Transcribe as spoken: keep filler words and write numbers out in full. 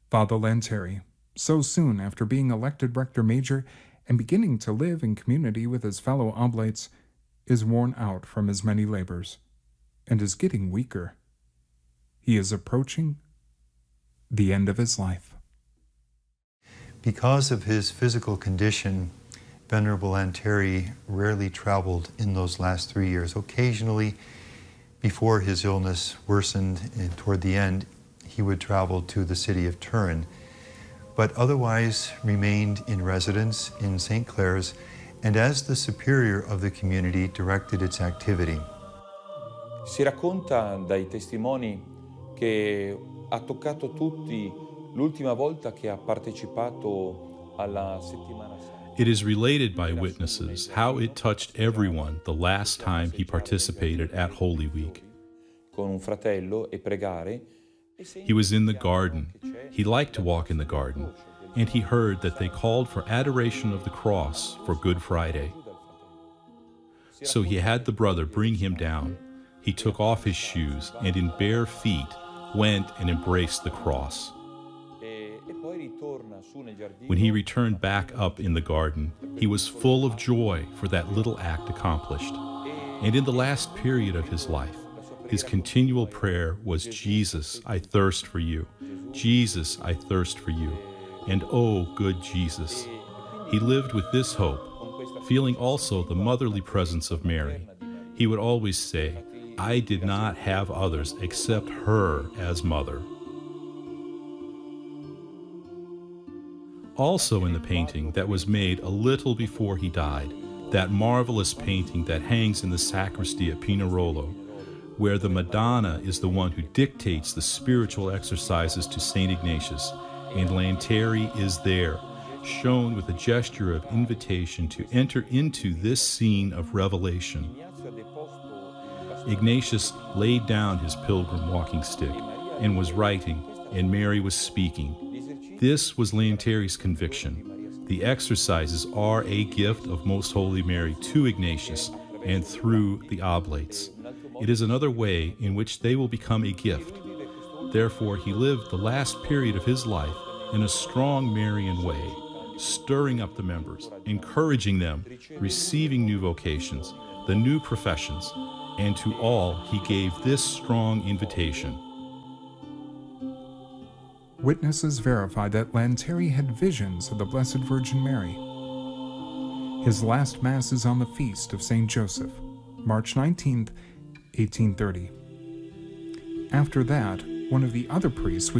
Father Lanteri, so soon after being elected rector major and beginning to live in community with his fellow oblates, is worn out from his many labors and is getting weaker. He is approaching the end of his life. Because of his physical condition, Venerable Lanteri rarely traveled in those last three years. Occasionally, before his illness worsened and toward the end, he would travel to the city of Turin, but otherwise remained in residence in Saint Clare's and as the superior of the community directed its activity. Si racconta dai testimoni che ha toccato tutti l'ultima volta che ha partecipato alla settimana santa. It is related by witnesses how it touched everyone the last time he participated at Holy Week. Con un fratello e pregare. He was in the garden. He liked to walk in the garden, and he heard that they called for adoration of the cross for Good Friday. So he had the brother bring him down. He took off his shoes and in bare feet went and embraced the cross. When he returned back up in the garden, he was full of joy for that little act accomplished. And in the last period of his life, his continual prayer was, "Jesus, I thirst for you. Jesus, I thirst for you. And oh, good Jesus." He lived with this hope, feeling also the motherly presence of Mary. He would always say, "I did not have others except her as mother." Also in the painting that was made a little before he died, that marvelous painting that hangs in the sacristy at Pinerolo, where the Madonna is the one who dictates the spiritual exercises to Saint Ignatius, and Lanteri is there, shown with a gesture of invitation to enter into this scene of revelation. Ignatius laid down his pilgrim walking stick and was writing, and Mary was speaking. This was Lanteri's conviction. The exercises are a gift of Most Holy Mary to Ignatius and through the oblates. It is another way in which they will become a gift. Therefore, he lived the last period of his life in a strong Marian way, stirring up the members, encouraging them, receiving new vocations, the new professions, and to all he gave this strong invitation. Witnesses verified that Lanteri had visions of the Blessed Virgin Mary. His last Mass is on the feast of Saint Joseph, March nineteenth, eighteen thirty. After that, one of the other priests would